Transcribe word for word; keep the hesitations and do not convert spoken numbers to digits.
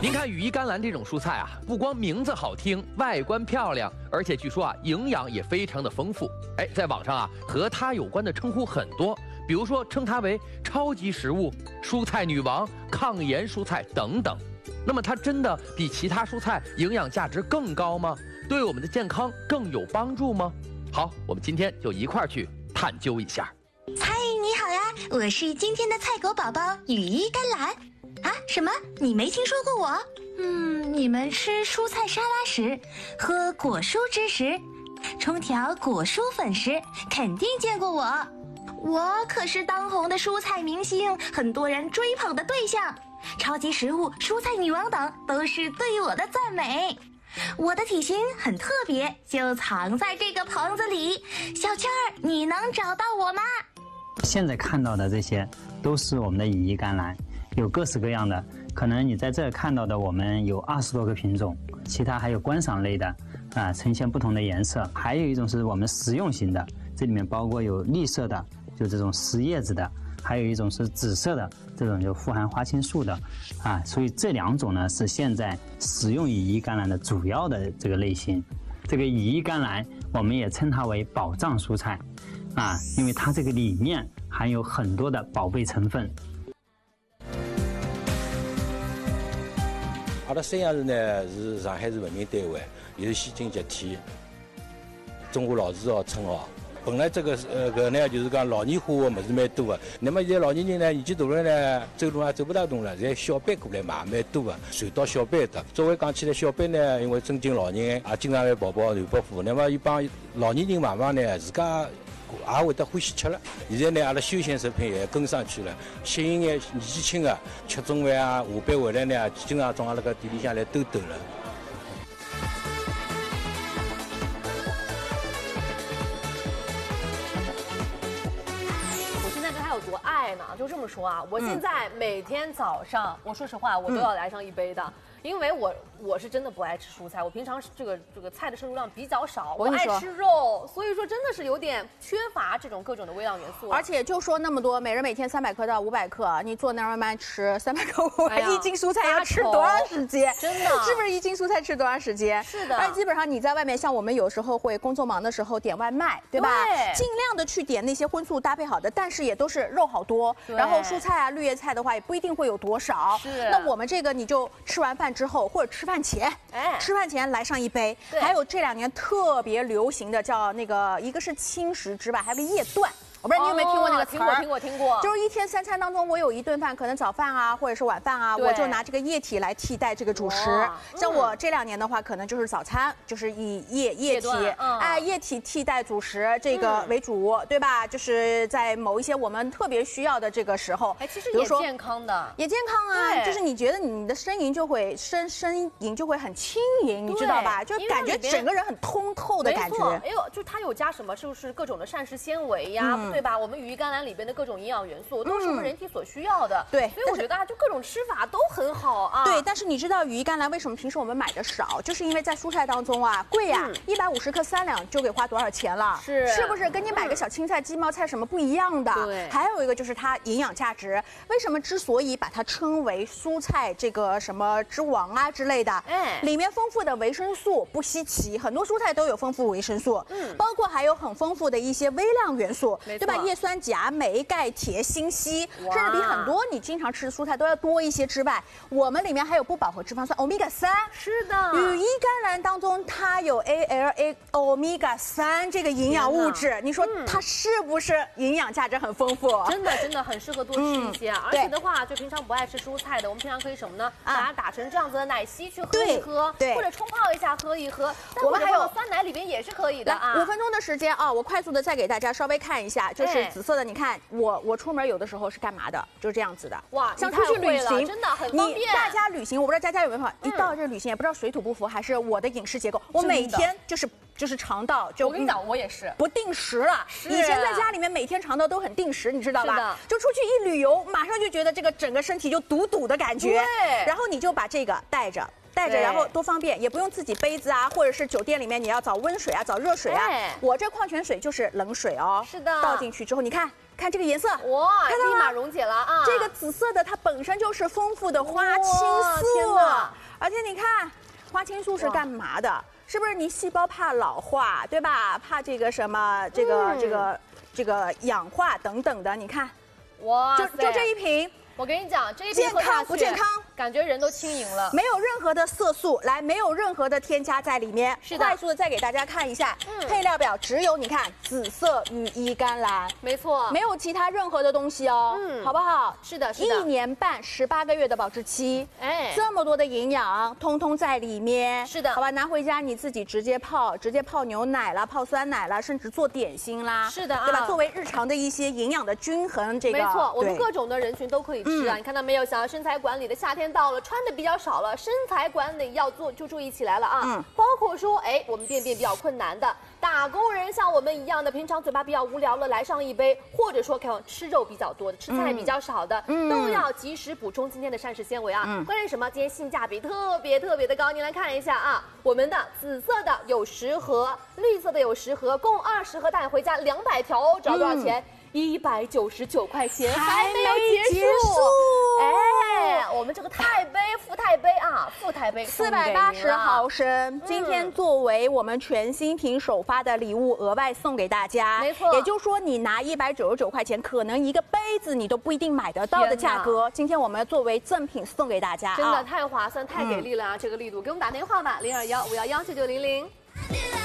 您看羽衣甘蓝这种蔬菜啊，不光名字好听，外观漂亮，而且据说啊，营养也非常的丰富。哎，在网上啊，和它有关的称呼很多，比如说称它为超级食物、蔬菜女王、抗炎蔬菜等等。那么它真的比其他蔬菜营养价值更高吗？对我们的健康更有帮助吗？好，我们今天就一块儿去探究一下。 嗨，你好呀，我是今天的菜狗宝宝羽衣甘蓝。啊，什么？你没听说过我？嗯，你们吃蔬菜沙拉时，喝果蔬汁时，冲调果蔬粉时，肯定见过我。我可是当红的蔬菜明星，很多人追捧的对象。超级食物、蔬菜女王等都是对我的赞美。我的体型很特别，就藏在这个棚子里。小圈儿，你能找到我吗？ 现在看到的这些都是我们的羽衣甘蓝，有各式各样的。可能你在这看到的，我们有二十多个品种，其他还有观赏类的，啊，呈现不同的颜色。还有一种是我们食用型的，这里面包括有绿色的，就这种实叶子的。还有一种是紫色的，这种就富含花青素的，啊，所以这两种呢是现在食用羽衣甘蓝的主要的这个类型。这个羽衣甘蓝我们也称它为宝藏蔬菜，啊，因为它这个里面含有很多的宝贝成分。 阿拉三阳市呢是上海市文明单位，也是先进集体，中华老字号称号。本来这个呃个呢，就是讲老年化的物事蛮多的。那么现在老年人呢，年纪大了呢，走路也走不大动了，现在小班过来买蛮多的，传到小班的。作为讲起来，小班呢，因为尊敬老人，也经常来跑跑南北户。那么一帮老年人买买呢，自家也会得欢喜吃了。现在呢，阿拉休闲食品也跟上去了，吸引眼年纪轻的吃中饭啊，下班回来呢，经常到阿拉个店里向来兜兜了。 有多爱呢？就这么说啊，我现在每天早上，我说实话，我都要来上一杯的，因为我我是真的不爱吃蔬菜，我平常这个这个菜的摄入量比较少，我爱吃肉，所以说真的是有点缺乏这种各种的微量元素。 而且就说那么多，每人每天三百克到五百克，你坐那儿慢慢吃，三百克五百，一斤蔬菜要吃多长时间？真的，是不是一斤蔬菜吃多长时间？ 是的。 而且基本上你在外面，像我们有时候会工作忙的时候点外卖，对吧？ 对。 尽量的去点那些荤素搭配好的，但是也都是肉好多，然后蔬菜啊、绿叶菜的话也不一定会有多少。 是。 那我们这个你就吃完饭之后，或者吃饭前，哎，吃饭前来上一杯。还有这两年特别流行的叫那个，一个是轻食之外，还有个叶段。我不知道你有没有听过那个词儿？ 听过，听过，听过。 就是一天三餐当中，我有一顿饭，可能早饭啊，或者是晚饭啊，我就拿这个液体来替代这个主食。像我这两年的话，可能就是早餐，就是以液液体，哎，液体替代主食这个为主，对吧？就是在某一些我们特别需要的这个时候， 哎，其实也健康的， 也健康啊。就是你觉得你的呻吟就会呻呻吟就会很轻盈，你知道吧？就感觉整个人很通透的感觉。 哎呦，就它有加什么，就是各种的膳食纤维呀。对吧？我们羽衣甘蓝里边的各种营养元素都是我们人体所需要的， 对， 所以我觉得啊，就各种吃法都很好啊。 对，但是你知道羽衣甘蓝为什么平时我们买的少？就是因为在蔬菜当中啊，贵呀，一百五十克三两就给花多少钱了？ 是， 是不是跟你买个小青菜、鸡毛菜什么不一样的？ 对。 还有一个就是它营养价值，为什么之所以把它称为蔬菜这个什么之王啊之类的？哎，里面丰富的维生素不稀奇，很多蔬菜都有丰富维生素，嗯，包括还有很丰富的一些微量元素，对吧？叶酸、钾、镁、钙、铁、锌、硒，甚至比很多你经常吃的蔬菜都要多一些之外，我们里面还有不饱和脂肪酸欧米伽三。 是的， 羽衣甘蓝当中它有 A L A 欧米伽三这个营养物质，你说它是不是营养价值很丰富？ 真的真的很适合多吃一些。而且的话，就平常不爱吃蔬菜的，我们平常可以什么呢？把它打成这样子的奶昔去喝一喝，对，或者冲泡一下喝一喝。我们还有酸奶里边也是可以的啊。 五分钟的时间啊，我快速的再给大家稍微看一下，就是紫色的，你看我我出门有的时候是干嘛的？就是这样子的。哇，像出去旅行， 真的很方便。 大家旅行，我不知道佳佳有没有，一到这旅行也不知道水土不服还是我的饮食结构，我每天就是就是肠道就我跟你讲，我也是不定时了。以前在家里面每天肠道都很定时，你知道吧？就出去一旅游，马上就觉得这个整个身体就堵堵的感觉。对。然后你就把这个带着。 带着然后多方便，也不用自己杯子啊，或者是酒店里面你要找温水啊，找热水啊。我这矿泉水就是冷水哦。是的。倒进去之后，你看。 看这个颜色，哇，看到立马溶解了啊！这个紫色的它本身就是丰富的花青素，而且你看，花青素是干嘛的？是不是你细胞怕老化，对吧？怕这个什么，这个、嗯、这个这个氧化等等的，你看，哇，就就这一瓶。 我跟你讲，这一瓶健康不健康， 感觉人都轻盈了， 没有任何的色素，来，没有任何的添加在里面。是的，快速的再给大家看一下，嗯、配料表只有你看紫色羽衣甘蓝， 没错， 没有其他任何的东西哦，嗯，好不好？ 是的，是的， 一年半十八个月的保质期，哎，这么多的营养，通通在里面。是的，好吧，拿回家你自己直接泡，直接泡牛奶啦，泡酸奶啦，甚至做点心啦，是的，对吧？作为日常的一些营养的均衡，这个没错，我们各种的人群都可以。 是啊，你看到没有？想要身材管理的，夏天到了，穿的比较少了，身材管理要做就注意起来了啊。嗯，包括说，哎，我们便便比较困难的打工人，像我们一样的，平常嘴巴比较无聊了，来上一杯，或者说看吃肉比较多的，吃菜比较少的，嗯、都要及时补充今天的膳食纤维啊。嗯、关键什么？今天性价比特别特别的高，您来看一下啊，我们的紫色的有十盒，绿色的有十盒，共二十盒，带回家两百条哦，只要多少钱？ 一百九十九块钱还没有结束，哎，我们这个钛杯富钛杯啊，富钛杯四百八十毫升，今天作为我们全新品首发的礼物，额外送给大家。没错，也就是说你拿一百九十九块钱，可能一个杯子你都不一定买得到的价格，今天我们作为赠品送给大家， 真的太划算，太给力了啊！这个力度，给我们打电话吧，零二幺五幺幺九九零零。